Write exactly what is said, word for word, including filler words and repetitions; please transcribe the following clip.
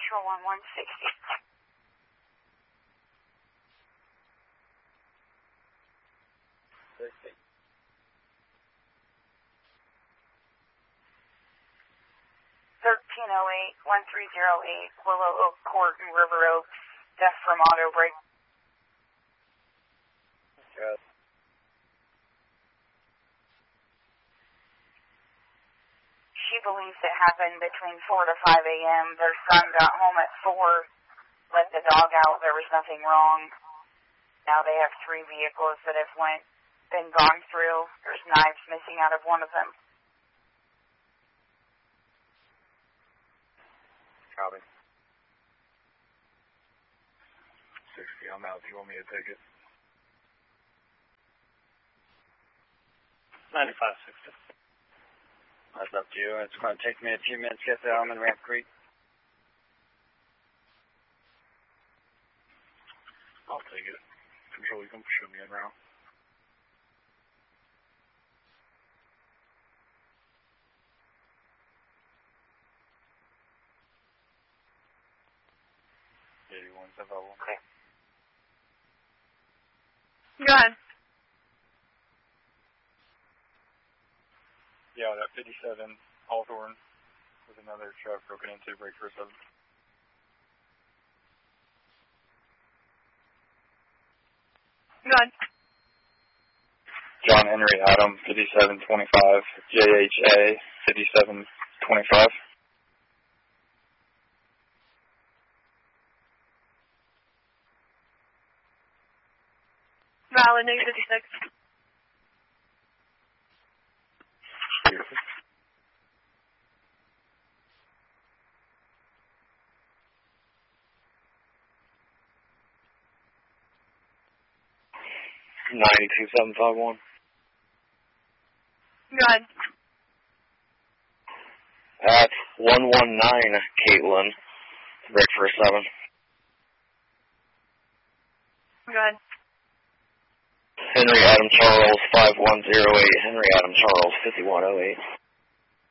two oh one, one sixty. sixty. thirteen oh eight, one three oh eight, Willow Oak Court in River Oaks, death from auto brake. Yes. She believes it happened between four to five a.m. Their son got home at four, let the dog out, there was nothing wrong. Now they have three vehicles that have went, been gone through. There's knives missing out of one of them. Copy. sixty, I'm out. Do you want me to take it? ninety-five sixty. That's up to you. It's going to take me a few minutes to get to Elm and Ramp Creek. I'll take it. Control, you can show me in route. eighty-one, seven oh one. Okay. Go ahead. Yeah, that fifty-seven Hawthorne with another truck broken into, brake for seven. Go ahead. John Henry Adam, fifty-seven twenty-five, J H A, fifty-seven twenty-five. Valid, negative fifty-six. ninety-two seven five one. Go ahead. At one one nine, Caitlin, brake for seven. Go ahead. Henry Adam Charles, five one zero eight, Henry Adam Charles, fifty-one oh eight.